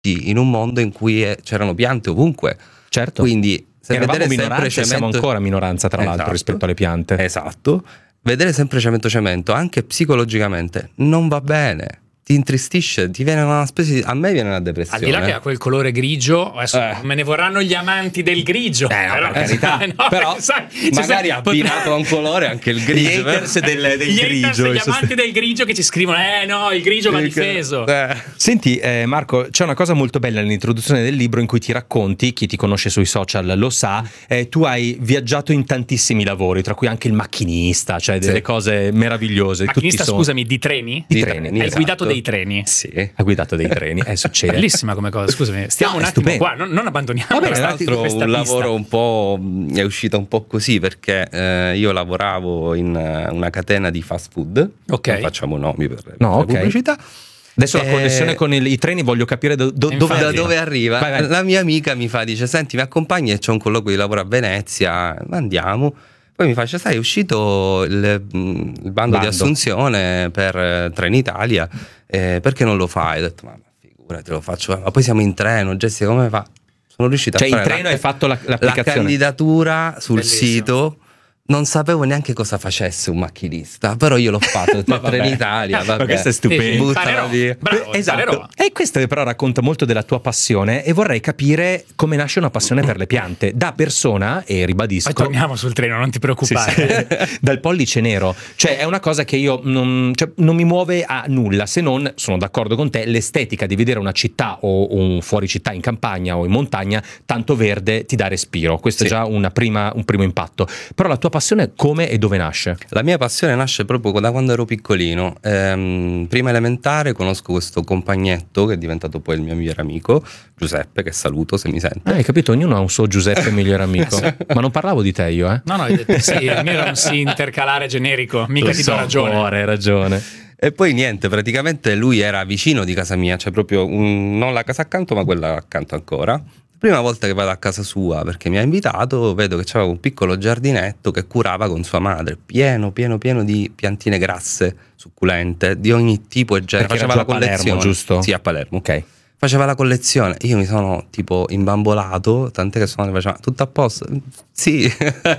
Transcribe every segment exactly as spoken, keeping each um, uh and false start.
in un mondo in cui eh, c'erano piante ovunque. Certo. Quindi se eravamo vedere minoranza, sempre siamo cemento, ancora minoranza tra esatto, l'altro rispetto alle piante. Esatto. Vedere sempre cemento cemento anche psicologicamente non va bene. Ti intristisce, ti viene una specie di... a me viene una depressione. Al di là che ha quel colore grigio, adesso Eh. me ne vorranno gli amanti del grigio. Eh, no, però, per carità. no, Però sai, ci magari sono- abbinato a un colore anche il grigio. Gli haters del, del gli haters, grigio. gli amanti del grigio che ci scrivono eh no, il grigio va difeso. Eh. Senti eh, Marco, c'è una cosa molto bella nell'introduzione del libro in cui ti racconti, chi ti conosce sui social lo sa, eh, tu hai viaggiato in tantissimi lavori, tra cui anche il macchinista, cioè delle Sì. cose meravigliose. Macchinista, Tutti sono- scusami, di treni? Di Di treni, treni, Hai esatto. guidato dei treni? Sì. Ha guidato dei treni, eh, succede. Bellissima come cosa, scusami. Stiamo No, un è attimo stupendo. qua, non, non abbandoniamo Va bene, questa, tra Tra l'altro questa un pista. lavoro un po' è uscito un po' così perché eh, io lavoravo in eh, una catena di fast food. Ok. Non facciamo nomi per le No, ok. pubblicità. Adesso la Eh, connessione con il- i treni voglio capire do- do- Infatti. dove Da arriva. dove arriva? Vai, vai. La mia amica mi fa, dice, senti, mi accompagni e c'è un colloquio di lavoro a Venezia, andiamo. Poi mi face, sai, è uscito il, mm, il bando, di Bando. assunzione per eh, Trenitalia, eh, perché non lo fai? Ho detto, ma figurati, lo faccio. Ma poi siamo in treno, Jessica, come fa? Sono riuscito Cioè a in fare treno la, hai fatto la- la l'applicazione. candidatura sul Bellissimo. sito. Non sapevo neanche cosa facesse un macchinista, però io l'ho fatto per vabbè. Trenitalia. Ma Vabbè. questo è stupendo. Buttala Imparerò. via. Bravo, Esatto. imparerò. E questo però racconta molto della tua passione e vorrei capire come nasce una passione per le piante da persona, e ribadisco, Poi torniamo sul treno, non ti Sì, preoccupare. sì. dal pollice nero, cioè è una cosa che io non, cioè, non mi muove a nulla, se non, sono d'accordo con te, l'estetica di vedere una città o un fuori città in campagna o in montagna tanto verde ti dà respiro, questo Sì. è già una prima, un primo impatto. Però la tua passione come e dove nasce? La mia passione nasce proprio da quando ero piccolino. Ehm, prima elementare conosco questo compagnetto che è diventato poi il mio migliore amico, Giuseppe, che saluto se mi sente. Ah, hai capito, ognuno ha un suo Giuseppe migliore amico, ma non parlavo di te io, eh? No, no, hai detto sì, il mio era un sì intercalare generico, mica Lo ti so, do ragione. amore, hai ragione. E poi niente, praticamente lui era vicino di casa mia, cioè proprio un- non la casa accanto ma quella accanto ancora. Prima volta che vado a casa sua perché mi ha invitato, vedo che c'aveva un piccolo giardinetto che curava con sua madre, pieno, pieno, pieno di piantine grasse, succulente, di ogni tipo e genere. Perché era Faceva giù la a Palermo, collezione. giusto? Sì, a Palermo. Ok. Faceva la collezione, io mi sono tipo imbambolato, tant'è che sono faceva tutto a posto. Sì,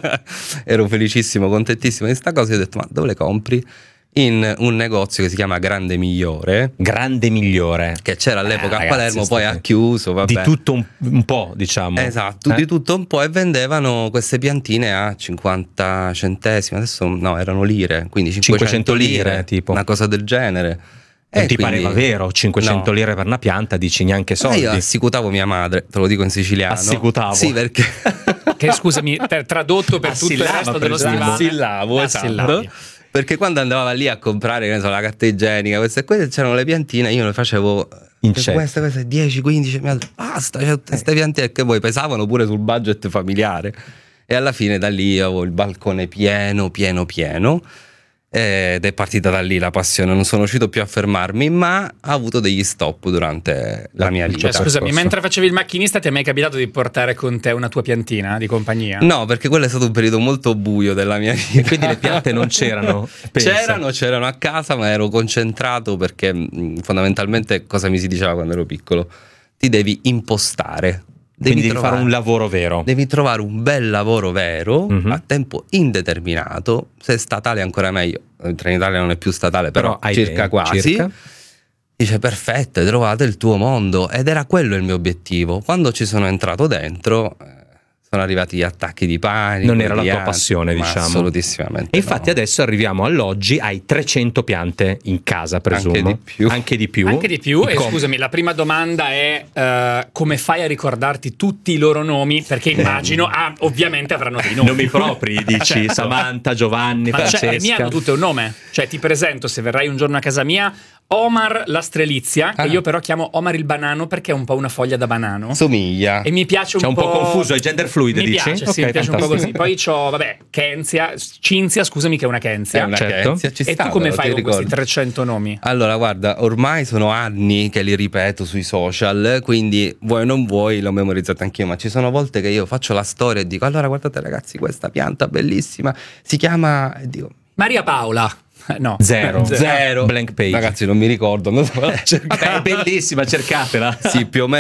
ero felicissimo, contentissimo di sta cosa. Io ho detto, ma dove le compri? In un negozio che si chiama Grande Migliore, Grande Migliore. che c'era all'epoca Eh, a ragazzi, Palermo, è poi stato- ha chiuso, vabbè. Di tutto un, un po', diciamo. Esatto, Eh? di tutto un po', e vendevano queste piantine a cinquanta centesimi, adesso no, erano lire, quindi cinquecento, cinquecento lire, lire, tipo. una cosa del genere. Non E ti quindi- pareva vero? cinquecento No. lire per una pianta, dici neanche Ah, soldi. io assicutavo mia madre, te lo dico in siciliano. Assicutavo. Sì, perché Che scusami, ter- tradotto per tutto il Assillava, resto per dello esempio. stivale. Assillavo, Assillavi. esatto. Perché quando andava lì a comprare, che ne so, la carta igienica, queste e queste, c'erano le piantine, io le facevo In queste, check. queste, queste dieci, quindici, mi ha detto, basta, c'è tutte queste piantine che poi pesavano pure sul budget familiare. E alla fine da lì avevo il balcone pieno, pieno, pieno. Ed è partita da lì la passione, non sono riuscito più a fermarmi, ma ho avuto degli stop durante la mia Cioè, vita. Cioè, scusami, percorso. mentre facevi il macchinista ti è mai capitato di portare con te una tua piantina di compagnia? No, perché quello è stato un periodo molto buio della mia vita. Quindi le piante non c'erano. Pensa. C'erano, c'erano a casa, ma ero concentrato perché mh, fondamentalmente cosa mi si diceva quando ero piccolo? Ti devi impostare. Devi Quindi devi trovare, fare un lavoro vero. devi trovare un bel lavoro vero, Mhm. a tempo indeterminato, se è statale ancora meglio. Trenitalia non è più statale, però, hai circa idea, quasi. circa. Dice, perfetto, hai trovato il tuo mondo, ed era quello il mio obiettivo. Quando ci sono entrato dentro, eh, sono arrivati gli attacchi di panico. Non era la di tua ansia, passione, ma diciamo. assolutissimamente E infatti no. adesso arriviamo all'oggi, hai trecento piante in casa, presumo. Anche di più. Anche di più. Anche di più, e Com- scusami, la prima domanda è eh, come fai a ricordarti tutti i loro nomi? Perché immagino, ah, ovviamente avranno dei nomi. Nomi propri, dici Certo. Samantha, Giovanni, Ma cioè, le mie Francesca. hanno tutte un nome. Cioè, ti presento, se verrai un giorno a casa mia, Omar la strelizia, che Ah. io però chiamo Omar il banano perché è un po' una foglia da banano. Somiglia. E mi piace un C'è un po' po'. confuso, è gender fluid, mi dici? Piace, sì, Ok, mi piace un po' fantastico. così. Poi c'ho, vabbè, Kenzia, Cinzia, scusami, che è una È Kenzia. una certo. Kenzia, ci E sta, tu come però, fai ti con questi ricordo. trecento nomi? Allora, guarda, ormai sono anni che li ripeto sui social, quindi vuoi o non vuoi l'ho memorizzato anch'io, ma ci sono volte che io faccio la storia e dico, allora guardate ragazzi, questa pianta bellissima si chiama, e dico, Maria Paola. Eh, no. Zero. Zero. Zero. Blank page. Ragazzi, non mi ricordo. Non so, Vabbè, è bellissima, cercatela. sì, più o meno